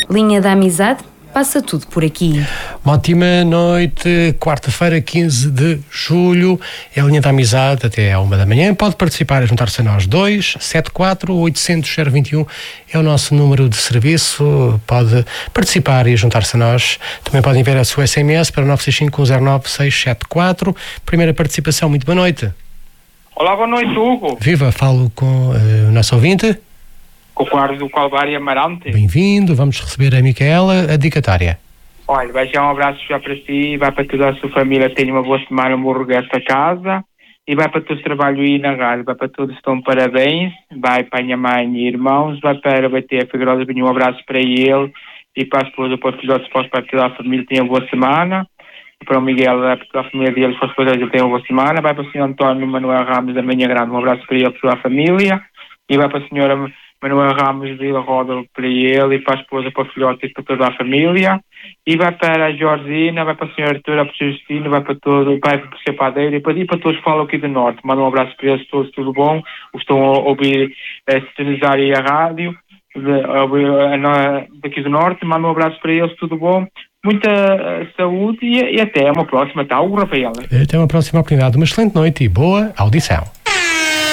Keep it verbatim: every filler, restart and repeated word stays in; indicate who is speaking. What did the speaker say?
Speaker 1: Linha da Amizade, passa tudo por aqui.
Speaker 2: Uma ótima noite, quarta-feira, quinze de julho, é a Linha da Amizade até à uma da manhã. Pode participar e juntar-se a nós. dois sete quatro oito zero zero zero dois um é o nosso número de serviço. Pode participar e juntar-se a nós. Também podem enviar a sua S M S para nove seis cinco um zero nove seis sete quatro. Primeira participação, muito boa noite.
Speaker 3: Olá, boa noite, Hugo.
Speaker 2: Viva, falo com uh, o nosso ouvinte.
Speaker 3: Com o Quarto do Calvário Amarante.
Speaker 2: Bem-vindo, vamos receber a Micaela, a dedicatária.
Speaker 3: Olha, vai já um abraço já para si, vai para toda a sua família, tenha uma boa semana, um bom regresso a casa, e vai para todo o trabalho aí na rádio, vai para todos, estão parabéns, vai para a minha mãe e irmãos, vai para a B T Figueiredo, um abraço para ele, e para a esposa, para os filhotes, para toda a família, tenha uma boa semana, e para o Miguel, para toda a família dele, para as esposas, ele tenha uma boa semana, vai para o senhor António Manuel Ramos da Manhã Grande, um abraço para ele, para toda a família, e vai para a senhora Manuel Ramos de Vila Roda para ele e para a esposa, para o filhote e para toda a família. E vai para a Georgina, vai para a senhora Artura, para o Justino, vai para todo, vai para o seu Padeiro e para, e para todos que falam aqui do Norte. Manda um abraço para eles todos, tudo bom. Estão a ouvir, a sintonizar aí a rádio de, a ouvir, a, daqui do Norte. Manda um abraço para eles, tudo bom. Muita uh, saúde e, e até uma próxima, tá, o Rafael?
Speaker 2: Até uma próxima oportunidade. Uma excelente noite e boa audição.